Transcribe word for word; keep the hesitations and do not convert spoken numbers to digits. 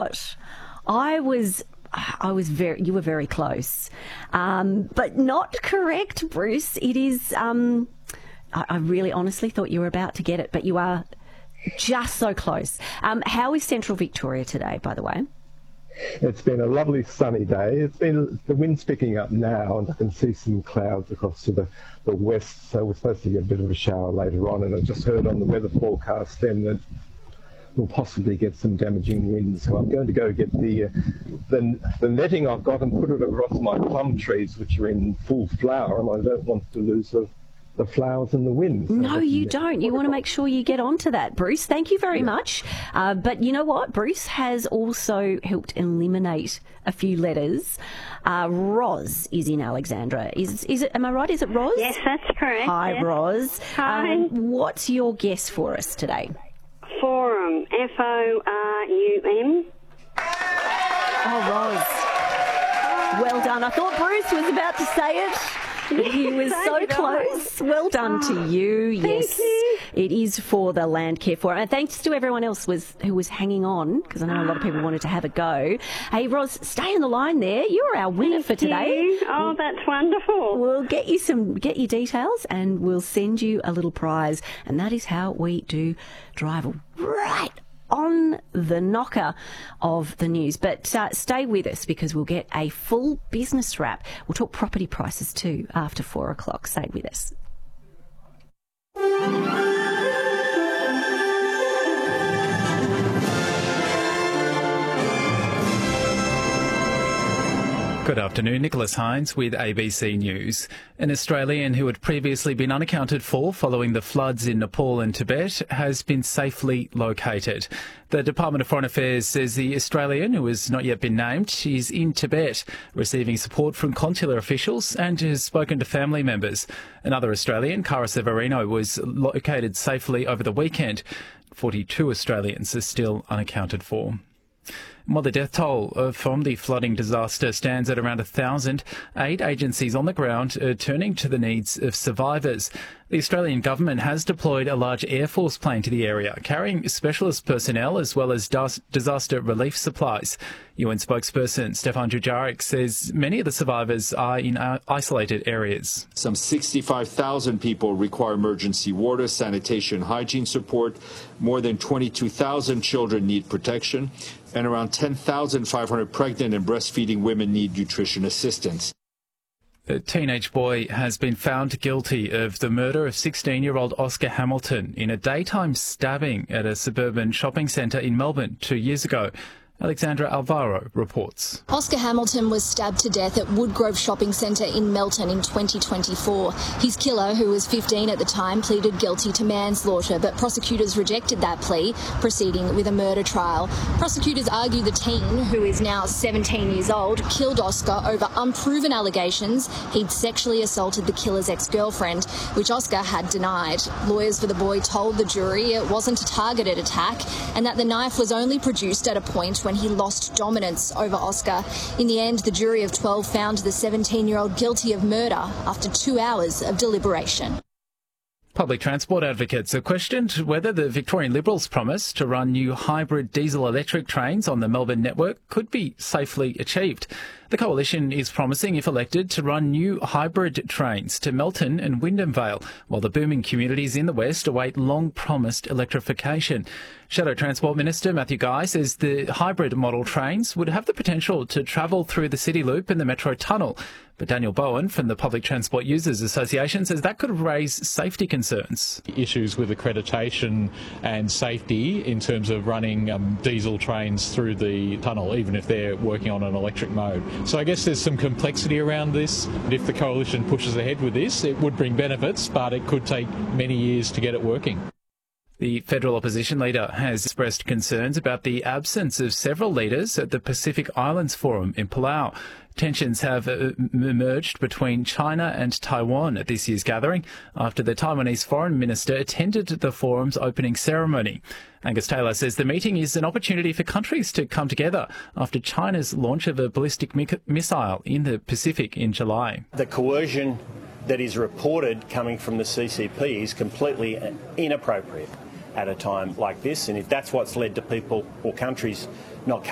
what? I was... I was very, you were very close, um, but not correct, Bruce. It is, um, I, I really honestly thought you were about to get it, but you are just so close. Um, how is Central Victoria today, by the way? It's been a lovely sunny day. It's been, the wind's picking up now, and I can see some clouds across to the, the west, so we're supposed to get a bit of a shower later on, and I just heard on the weather forecast then that we'll possibly get some damaging winds. So I'm going to go get the, uh, the the netting I've got and put it across my plum trees, which are in full flower, and I don't want to lose the, the flowers in the wind. So no, you don't. You want to make sure you get onto that, Bruce. Thank you very yeah. much. Uh, but you know what? Bruce has also helped eliminate a few letters. Uh, Roz is in Alexandra. Is is it? Am I right? Is it Roz? Yes, that's correct. Hi, yes. Roz. Hi. Um, what's your guess for us today? Forum, F O R U M. Oh, Roz. Well done. I thought Bruce was about to say it. He was so close. Well done oh, to you. Thank yes, you. It is for the Landcare Forum. And thanks to everyone else was who was hanging on, because I know a lot of people wanted to have a go. Hey, Roz, stay on the line there. You're our winner Thank for today. You. Oh, that's wonderful. We'll get you some, get your details, and we'll send you a little prize. And that is how we do drive right on the knocker of the news. But uh, stay with us, because we'll get a full business wrap. We'll talk property prices too after four o'clock. Stay with us. Good afternoon, Nicholas Hines with A B C News. An Australian who had previously been unaccounted for following the floods in Nepal and Tibet has been safely located. The Department of Foreign Affairs says the Australian, who has not yet been named, is in Tibet, receiving support from consular officials and has spoken to family members. Another Australian, Cara Severino, was located safely over the weekend. forty-two Australians are still unaccounted for. While the death toll from the flooding disaster stands at around one thousand, aid agencies on the ground are turning to the needs of survivors. The Australian government has deployed a large Air Force plane to the area, carrying specialist personnel as well as disaster relief supplies. U N spokesperson Stefan Dujarric says many of the survivors are in isolated areas. Some sixty-five thousand people require emergency water, sanitation, hygiene support. More than twenty-two thousand children need protection, and around ten thousand five hundred pregnant and breastfeeding women need nutrition assistance. A teenage boy has been found guilty of the murder of sixteen-year-old Oscar Hamilton in a daytime stabbing at a suburban shopping centre in Melbourne two years ago. Alexandra Alvaro reports. Oscar Hamilton was stabbed to death at Woodgrove Shopping Centre in Melton in twenty twenty-four. His killer, who was fifteen at the time, pleaded guilty to manslaughter, but prosecutors rejected that plea, proceeding with a murder trial. Prosecutors argue the teen, who is now seventeen years old, killed Oscar over unproven allegations he'd sexually assaulted the killer's ex-girlfriend, which Oscar had denied. Lawyers for the boy told the jury it wasn't a targeted attack and that the knife was only produced at a point when he lost dominance over Oscar. In the end, the jury of twelve found the seventeen-year-old guilty of murder after two hours of deliberation. Public transport advocates have questioned whether the Victorian Liberals' promise to run new hybrid diesel-electric trains on the Melbourne network could be safely achieved. The Coalition is promising, if elected, to run new hybrid trains to Melton and Wyndham Vale, while the booming communities in the west await long-promised electrification. Shadow Transport Minister Matthew Guy says the hybrid model trains would have the potential to travel through the City Loop and the Metro Tunnel. But Daniel Bowen from the Public Transport Users Association says that could raise safety concerns. Issues with accreditation and safety in terms of running um, diesel trains through the tunnel, even if they're working on an electric mode. So I guess there's some complexity around this. And if the Coalition pushes ahead with this, it would bring benefits, but it could take many years to get it working. The federal opposition leader has expressed concerns about the absence of several leaders at the Pacific Islands Forum in Palau. Tensions have uh, emerged between China and Taiwan at this year's gathering after the Taiwanese foreign minister attended the forum's opening ceremony. Angus Taylor says the meeting is an opportunity for countries to come together after China's launch of a ballistic mi- missile in the Pacific in July. The coercion that is reported coming from the C C P is completely inappropriate at a time like this, and if that's what's led to people or countries not